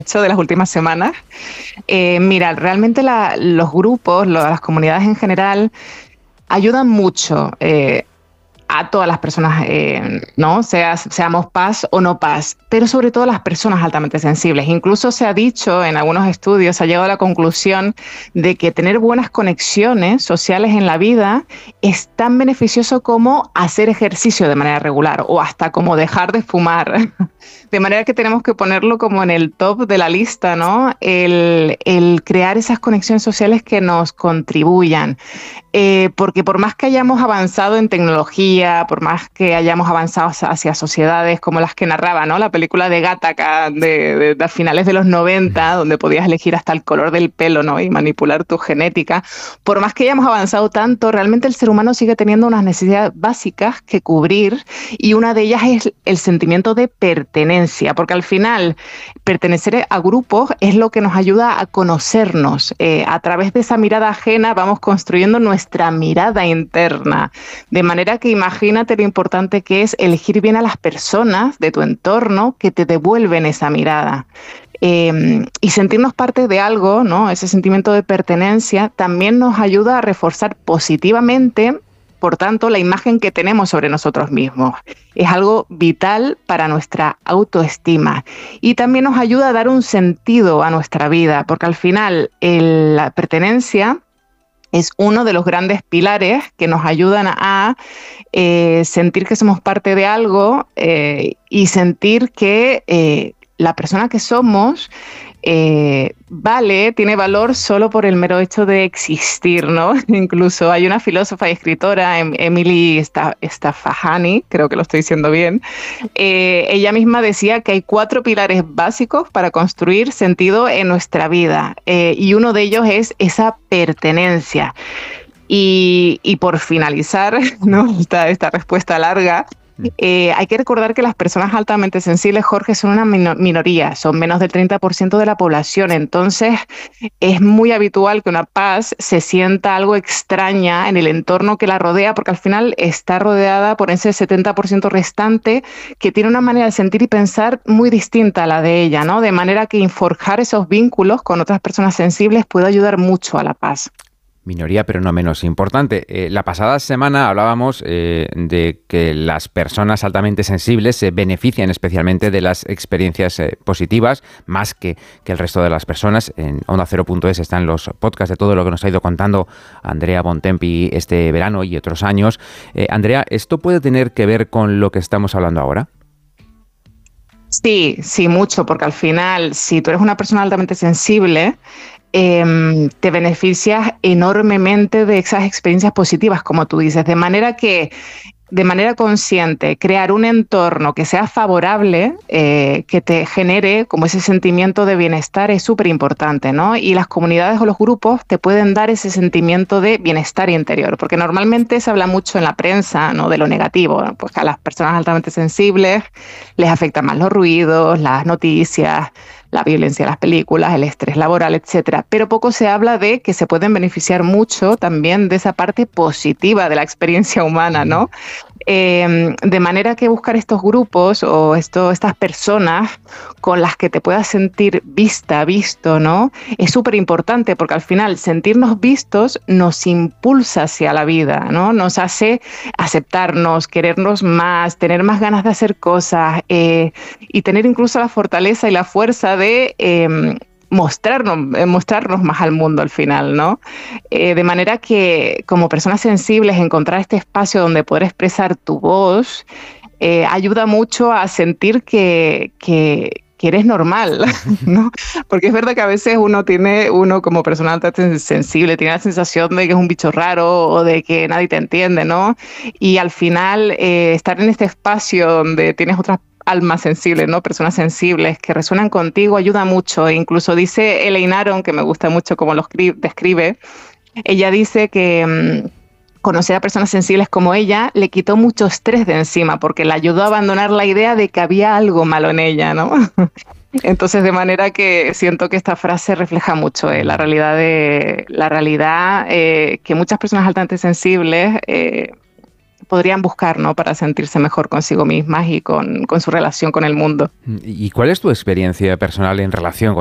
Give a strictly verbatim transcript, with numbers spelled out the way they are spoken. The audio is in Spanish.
hecho de las últimas semanas. Eh, mira, realmente la- los grupos, lo- las comunidades en general, ayudan mucho. Eh, a todas las personas, eh, ¿no? Seas, seamos paz o no paz, pero sobre todo las personas altamente sensibles. Incluso se ha dicho en algunos estudios, se ha llegado a la conclusión de que tener buenas conexiones sociales en la vida es tan beneficioso como hacer ejercicio de manera regular o hasta como dejar de fumar. De manera que tenemos que ponerlo como en el top de la lista, ¿no? El, el crear esas conexiones sociales que nos contribuyan. Eh, porque por más que hayamos avanzado en tecnología, por más que hayamos avanzado hacia sociedades como las que narraba, ¿no? La película de Gattaca de, de, de finales de los noventa, donde podías elegir hasta el color del pelo, ¿no? Y manipular tu genética. Por más que hayamos avanzado tanto, realmente el ser humano sigue teniendo unas necesidades básicas que cubrir, y una de ellas es el sentimiento de pertenencia, porque al final pertenecer a grupos es lo que nos ayuda a conocernos. Eh, a través de esa mirada ajena vamos construyendo nuestra nuestra mirada interna, de manera que imagínate lo importante que es elegir bien a las personas de tu entorno que te devuelven esa mirada. Eh, y sentirnos parte de algo, ¿no? Ese sentimiento de pertenencia también nos ayuda a reforzar positivamente, por tanto, la imagen que tenemos sobre nosotros mismos. Es algo vital para nuestra autoestima y también nos ayuda a dar un sentido a nuestra vida, porque al final el, la pertenencia es uno de los grandes pilares que nos ayudan a eh, sentir que somos parte de algo eh, y sentir que eh, la persona que somos eh, vale, tiene valor solo por el mero hecho de existir, ¿no? Incluso hay una filósofa y escritora, Emily Stafahani, creo que lo estoy diciendo bien, eh, ella misma decía que hay cuatro pilares básicos para construir sentido en nuestra vida, eh, y uno de ellos es esa pertenencia. Y, y por finalizar, ¿no? esta, esta respuesta larga, Eh, hay que recordar que las personas altamente sensibles, Jorge, son una minoría, son menos del treinta por ciento de la población. Entonces, es muy habitual que una paz se sienta algo extraña en el entorno que la rodea, porque al final está rodeada por ese setenta por ciento restante que tiene una manera de sentir y pensar muy distinta a la de ella, ¿no? De manera que forjar esos vínculos con otras personas sensibles puede ayudar mucho a la paz. Minoría, pero no menos importante. Eh, la pasada semana hablábamos eh, de que las personas altamente sensibles se benefician especialmente de las experiencias eh, positivas, más que, que el resto de las personas. En onda cero punto es están los podcasts de todo lo que nos ha ido contando Andrea Bontempi este verano y otros años. Eh, Andrea, ¿esto puede tener que ver con lo que estamos hablando ahora? Sí, sí, mucho, porque al final, si tú eres una persona altamente sensible, Eh, te beneficias enormemente de esas experiencias positivas, como tú dices, de manera que, de manera consciente, crear un entorno que sea favorable, eh, que te genere como ese sentimiento de bienestar es súper importante, ¿no? Y las comunidades o los grupos te pueden dar ese sentimiento de bienestar interior, porque normalmente se habla mucho en la prensa, ¿no? De lo negativo, ¿no? Pues que a las personas altamente sensibles les afectan más los ruidos, las noticias, la violencia de las películas, el estrés laboral, etcétera. Pero poco se habla de que se pueden beneficiar mucho también de esa parte positiva de la experiencia humana, ¿no? Eh, de manera que buscar estos grupos o esto, estas personas con las que te puedas sentir vista, visto, ¿no? Es súper importante, porque al final sentirnos vistos nos impulsa hacia la vida, ¿no? Nos hace aceptarnos, querernos más, tener más ganas de hacer cosas, eh, y tener incluso la fortaleza y la fuerza de eh, mostrarnos, eh, mostrarnos más al mundo al final, ¿no? Eh, de manera que como personas sensibles encontrar este espacio donde poder expresar tu voz eh, ayuda mucho a sentir que, que, que eres normal, ¿no? Porque es verdad que a veces uno tiene, uno como persona altamente sensible, tiene la sensación de que es un bicho raro o de que nadie te entiende, ¿no? Y al final eh, estar en este espacio donde tienes otras almas sensibles, ¿no? Personas sensibles que resuenan contigo ayuda mucho. E incluso dice Elaine Aron, que me gusta mucho cómo lo describe, ella dice que mmm, conocer a personas sensibles como ella le quitó mucho estrés de encima, porque le ayudó a abandonar la idea de que había algo malo en ella, ¿no? Entonces, de manera que siento que esta frase refleja mucho eh, la realidad, de, la realidad eh, que muchas personas altamente sensibles eh, podrían buscar, ¿no? Para sentirse mejor consigo mismas y con, con su relación con el mundo. ¿Y cuál es tu experiencia personal en relación con